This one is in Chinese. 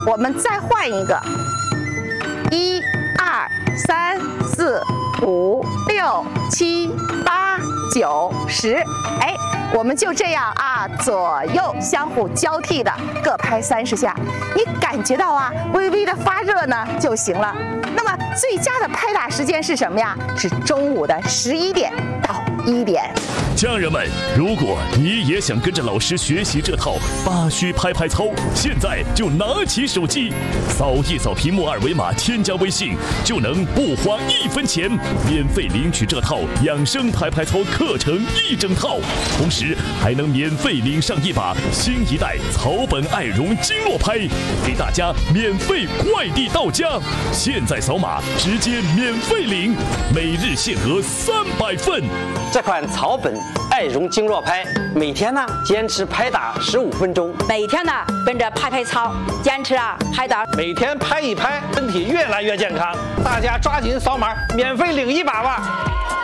我们再换一个，1、2、3、4、5、6、7、8、9、10，哎，我们就这样啊，左右相互交替的各拍30下，你感觉到啊，微微的发热呢就行了。那么最佳的拍打时间是什么呀？是中午的11点到1点。 家人们，如果你也想跟着老师学习这套8虚拍拍操，现在就拿起手机，扫一扫屏幕2维码，添加微信，就能不花1分钱，免费领取这套养生拍拍操课程1整套，同时还能免费领上一把新一代草本爱绒经络拍，给大家免费快递到家。现在扫码直接免费领，每日限额300份。 这款草本爱绒经络拍，每天呢坚持拍打15分钟， 每天呢跟着拍拍操，坚持拍打， 每天拍一拍，身体越来越健康。大家抓紧扫码，免费领一把吧。